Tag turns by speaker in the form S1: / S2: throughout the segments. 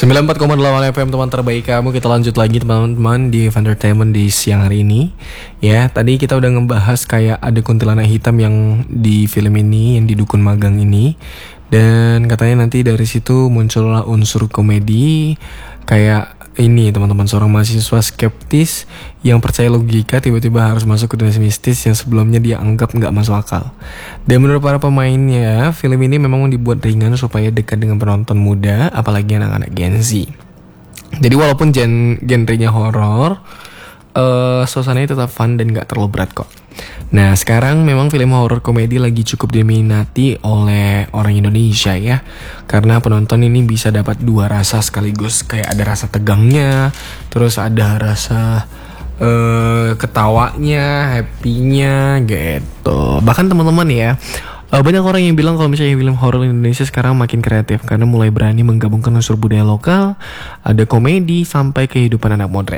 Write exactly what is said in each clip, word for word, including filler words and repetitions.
S1: sembilan puluh empat koma delapan F M teman terbaik kamu. Kita lanjut lagi teman-teman di Entertainment di siang hari ini. Ya, tadi kita udah ngebahas kayak ada kuntilanak hitam yang di film ini, yang di Dukun Magang ini. Dan katanya nanti dari situ muncullah unsur komedi. Kayak ini teman-teman, seorang mahasiswa skeptis yang percaya logika tiba-tiba harus masuk ke dunia mistis yang sebelumnya dia anggap gak masuk akal. Dan menurut para pemainnya, film ini memang dibuat ringan supaya dekat dengan penonton muda, apalagi anak-anak Gen Z. Jadi walaupun gen genrenya horor, uh, suasananya tetap fun dan gak terlalu berat kok. Nah, sekarang memang film horor komedi lagi cukup diminati oleh orang Indonesia ya. Karena penonton ini bisa dapat dua rasa sekaligus. Kayak ada rasa tegangnya, terus ada rasa uh, ketawanya, happy-nya gitu. Bahkan teman-teman ya, uh, banyak orang yang bilang kalau misalnya film horor Indonesia sekarang makin kreatif karena mulai berani menggabungkan unsur budaya lokal, ada komedi sampai kehidupan anak modern.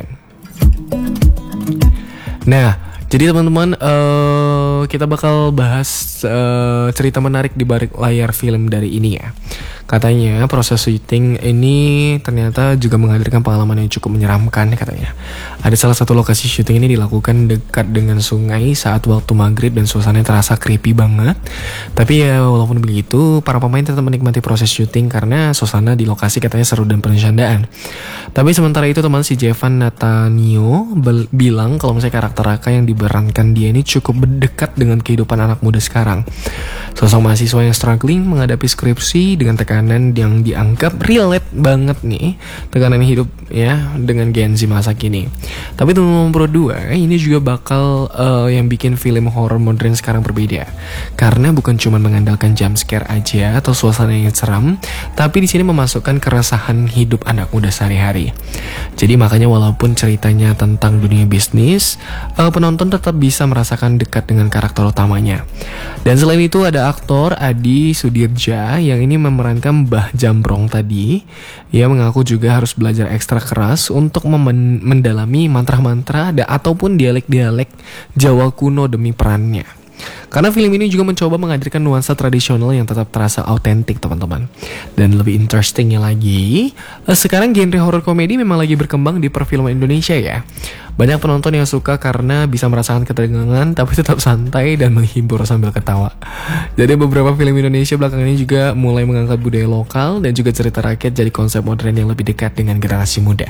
S1: Nah, jadi teman-teman, uh, kita bakal bahas uh, cerita menarik di balik layar film dari ini ya. Katanya proses syuting ini ternyata juga menghadirkan pengalaman yang cukup menyeramkan katanya. Ada salah satu lokasi syuting ini dilakukan dekat dengan sungai saat waktu maghrib dan suasananya terasa creepy banget. Tapi ya walaupun begitu, para pemain tetap menikmati proses syuting karena suasana di lokasi katanya seru dan pencandaan. Tapi sementara itu teman si Jevan Natanio bel- bilang kalau misalnya karakter Raka yang diperankan dia ini cukup berdekat dengan kehidupan anak muda sekarang. Sosok mahasiswa yang struggling menghadapi skripsi dengan tekanan yang dianggap relate banget nih, tekanan hidup ya dengan Gen Z masa kini. Tapi teman-teman berdua, ini juga bakal uh, yang bikin film horror modern sekarang berbeda. Karena bukan cuma mengandalkan jump scare aja atau suasana yang seram, tapi di sini memasukkan keresahan hidup anak muda sehari-hari. Jadi makanya walaupun ceritanya tentang dunia bisnis, uh, penonton tetap bisa merasakan dekat dengan karakter utamanya. Dan selain itu ada aktor Adi Sudirja yang ini memerankan Mbah Jambrong tadi. Ia mengaku juga harus belajar ekstra keras untuk memen- mendalami mantra-mantra da- ataupun dialek-dialek Jawa kuno demi perannya. Karena film ini juga mencoba menghadirkan nuansa tradisional yang tetap terasa autentik teman-teman. Dan lebih interestingnya lagi, sekarang genre horror komedi memang lagi berkembang di perfilman Indonesia ya. Banyak penonton yang suka karena bisa merasakan ketegangan tapi tetap santai dan menghibur sambil ketawa. Jadi beberapa film Indonesia belakangan ini juga mulai mengangkat budaya lokal dan juga cerita rakyat jadi konsep modern yang lebih dekat dengan generasi muda.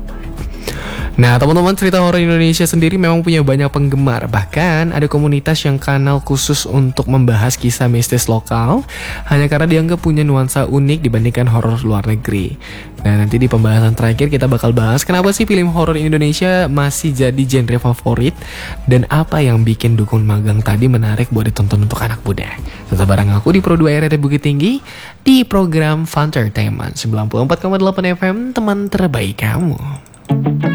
S1: Nah teman-teman, cerita horor Indonesia sendiri memang punya banyak penggemar. Bahkan ada komunitas yang kanal khusus untuk membahas kisah mistis lokal hanya karena dianggap punya nuansa unik dibandingkan horor luar negeri. Nah nanti di pembahasan terakhir kita bakal bahas kenapa sih film horor Indonesia masih jadi genre favorit dan apa yang bikin Dukun Magang tadi menarik buat ditonton untuk anak muda. Tetap bareng aku di Pro dua R R T Bukit Tinggi di program Entertainment sembilan puluh empat koma delapan F M, teman terbaik kamu.